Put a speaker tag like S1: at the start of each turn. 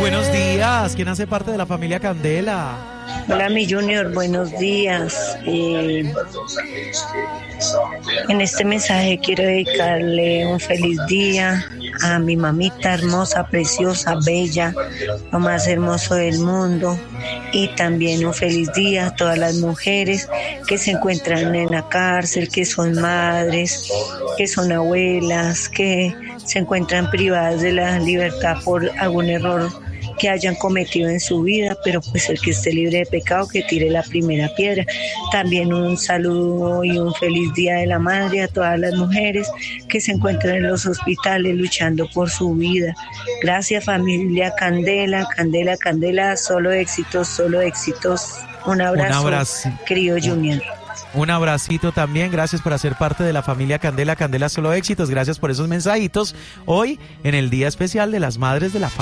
S1: buenos días. ¿Quién hace parte de la familia Candela?
S2: Hola, mi Junior, buenos días. En este mensaje quiero dedicarle un feliz día a mi mamita hermosa, preciosa, bella, lo más hermoso del mundo. Y también un feliz día a todas las mujeres que se encuentran en la cárcel, que son madres, que son abuelas, que se encuentran privadas de la libertad por algún error que hayan cometido en su vida, pero pues el que esté libre de pecado que tire la primera piedra. También un saludo y un feliz Día de la Madre a todas las mujeres que se encuentran en los hospitales luchando por su vida. Gracias, familia Candela, Candela, Candela, solo éxitos, solo éxitos. Un abrazo. Querido Junior.
S1: Un abracito también, gracias por hacer parte de la familia Candela, Candela solo éxitos, gracias por esos mensajitos hoy en el día especial de las madres de la familia.